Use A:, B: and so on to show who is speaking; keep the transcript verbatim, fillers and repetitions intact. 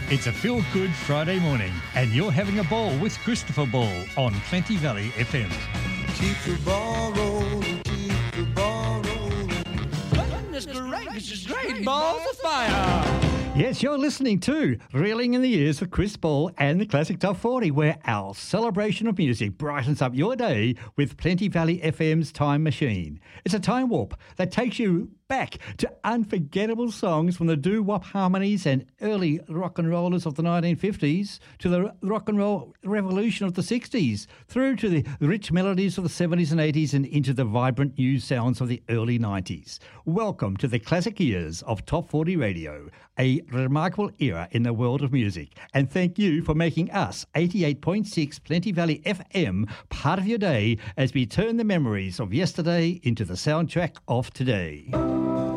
A: It's a feel-good Friday morning and you're having a ball with Christopher Ball on Plenty Valley F M.
B: Keep the ball rolling, keep the ball rolling.
C: Goodness gracious, great balls of fire!
A: Yes, you're listening to Reeling in the Years with Chris Ball and the Classic Top forty, where our celebration of music brightens up your day with Plenty Valley F M's Time Machine. It's a time warp that takes you back to unforgettable songs from the doo-wop harmonies and early rock and rollers of the nineteen fifties to the rock and roll revolution of the sixties, through to the rich melodies of the seventies and eighties and into the vibrant new sounds of the early nineties. Welcome to the classic years of Top forty Radio, a remarkable era in the world of music. And thank you for making us eighty-eight point six Plenty Valley F M part of your day as we turn the memories of yesterday into the soundtrack of today.